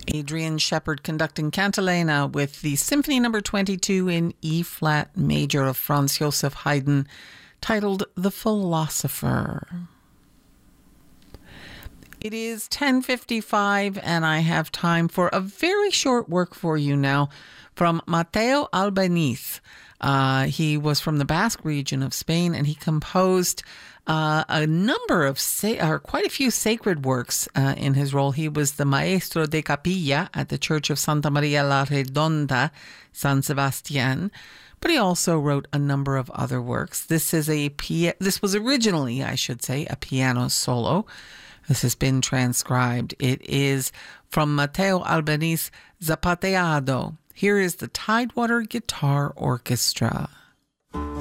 Adrian Shepard conducting Cantilena with the Symphony No. 22 in E-flat major of Franz Joseph Haydn, titled The Philosopher. It is 10:55 and I have time for a very short work for you now from Mateo Albeniz. He was from the Basque region of Spain, and he composed a number of, quite a few sacred works in his role. He was the Maestro de Capilla at the Church of Santa Maria la Redonda, San Sebastián, but he also wrote a number of other works. This was originally, I should say, a piano solo. This has been transcribed. It is from Mateo Albeniz, Zapateado. Here is the Tidewater Guitar Orchestra.